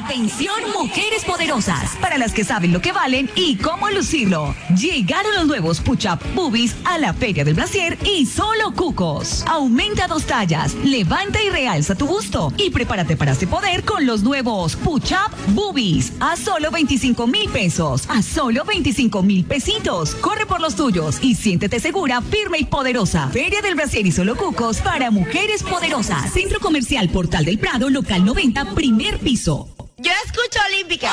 Atención, mujeres poderosas, para las que saben lo que valen y cómo lucirlo. Llegaron los nuevos Push-Up Boobies a la Feria del Brasier y solo cucos. Aumenta 2 tallas, levanta y realza tu busto y prepárate para este poder con los nuevos Push-Up Boobies a solo 25,000 pesos, a solo 25,000 pesitos. Corre por los tuyos y siéntete segura, firme y poderosa. Feria del Brasier y solo cucos para mujeres poderosas. Centro Comercial Portal del Prado, local 90, primer piso. Yo escucho Olímpica.